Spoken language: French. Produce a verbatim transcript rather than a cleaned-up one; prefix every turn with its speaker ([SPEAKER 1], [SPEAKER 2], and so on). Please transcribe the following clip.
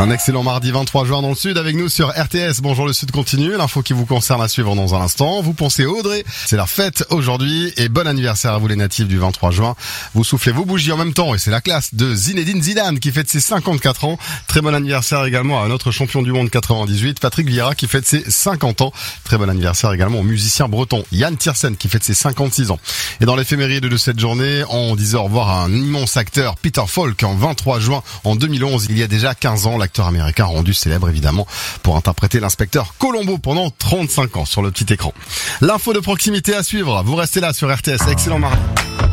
[SPEAKER 1] Un excellent mardi vingt-trois juin dans le Sud avec nous sur R T S. Bonjour le Sud continue, l'info qui vous concerne à suivre dans un instant. Vous pensez Audrey, c'est la fête aujourd'hui et bon anniversaire à vous les natifs du vingt-trois juin. Vous soufflez vos bougies en même temps et c'est la classe de Zinedine Zidane qui fête ses cinquante-quatre ans. Très bon anniversaire également à notre champion du monde quatre-vingt-dix-huit, Patrick Vieira qui fête ses cinquante ans. Très bon anniversaire également au musicien breton Yann Tiersen qui fête ses cinquante-six ans. Et dans l'éphéméride de cette journée, on disait au revoir à un immense acteur, Peter Falk, en vingt-trois juin en deux mille onze, il y a déjà quinze ans. L'acteur américain rendu célèbre évidemment pour interpréter l'inspecteur Colombo pendant trente-cinq ans sur le petit écran. L'info de proximité à suivre, vous restez là sur R T S, excellent mardi.